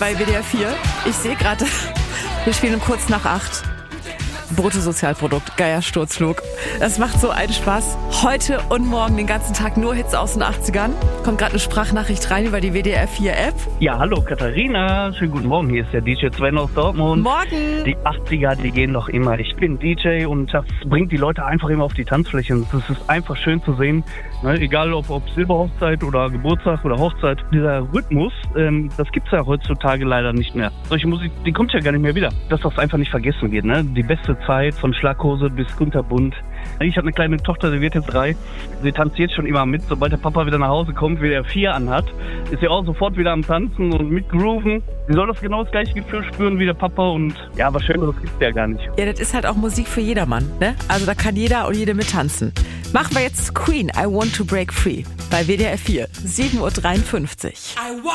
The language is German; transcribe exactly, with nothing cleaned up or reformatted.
bei W D R vier. Ich sehe gerade, wir spielen um kurz nach acht. Bruttosozialprodukt, geiler Sturzflug. Das macht so einen Spaß. Heute und morgen den ganzen Tag nur Hits aus den achtzigern. Kommt gerade eine Sprachnachricht rein über die W D R vier App. Ja, hallo Katharina. Schönen guten Morgen. Hier ist der D J Sven aus Dortmund. Morgen. Die achtziger, die gehen doch immer. Ich bin D J und das bringt die Leute einfach immer auf die Tanzfläche. Es ist einfach schön zu sehen, ne? Egal ob, ob Silberhochzeit oder Geburtstag oder Hochzeit. Dieser Rhythmus, ähm, das gibt's ja heutzutage leider nicht mehr. Solche Musik, die kommt ja gar nicht mehr wieder. Dass das einfach nicht vergessen wird. Ne? Die beste Zeit von Schlaghose bis kunterbunt. Ich habe eine kleine Tochter, die wird jetzt drei. Sie tanzt jetzt schon immer mit. Sobald der Papa wieder nach Hause kommt, wie er vier anhat, ist sie auch sofort wieder am Tanzen und mit Grooven. Sie soll das genau das gleiche Gefühl spüren wie der Papa und ja, was Schöneres gibt's ja gar nicht. Ja, das ist halt auch Musik für jedermann, ne? Also da kann jeder und jede mittanzen. Machen wir jetzt Queen, I Want to Break Free bei W D R vier, sieben Uhr dreiundfünfzig.